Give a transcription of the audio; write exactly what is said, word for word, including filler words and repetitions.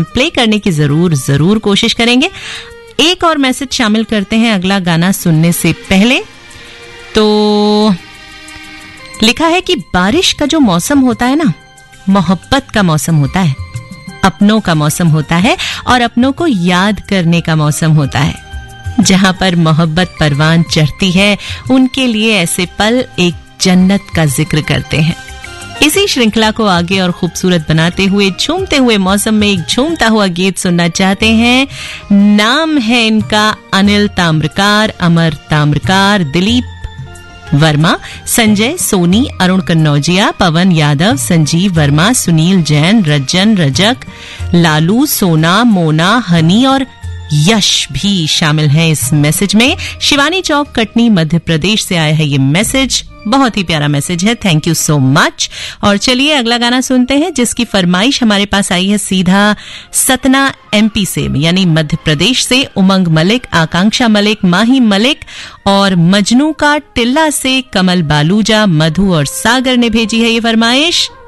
Play करने की जरूर जरूर कोशिश करेंगे। एक और मैसेज शामिल करते हैं अगला गाना सुनने से पहले। तो लिखा है कि बारिश का जो मौसम होता है ना, मोहब्बत का मौसम होता है, अपनों का मौसम होता है और अपनों को याद करने का मौसम होता है। जहां पर मोहब्बत परवान चढ़ती है उनके लिए ऐसे पल एक जन्नत का जिक्र करते हैं। इसी श्रृंखला को आगे और खूबसूरत बनाते हुए झूमते हुए मौसम में एक झूमता हुआ गीत सुनना चाहते हैं। नाम है इनका अनिल ताम्रकार, अमर ताम्रकार, दिलीप वर्मा, संजय सोनी, अरुण कन्नौजिया, पवन यादव, संजीव वर्मा, सुनील जैन, रज्जन, रजक, लालू, सोना, मोना, हनी और यश भी शामिल हैं इस मैसेज में। शिवानी चौक, कटनी, मध्य प्रदेश से आया है ये मैसेज। बहुत ही प्यारा मैसेज है, थैंक यू सो मच। और चलिए अगला गाना सुनते हैं जिसकी फरमाइश हमारे पास आई है सीधा सतना एमपी से, यानी मध्य प्रदेश से। उमंग मलिक, आकांक्षा मलिक, माही मलिक और मजनू का टिल्ला से कमल बालूजा, मधु और सागर ने भेजी है ये फरमाइश।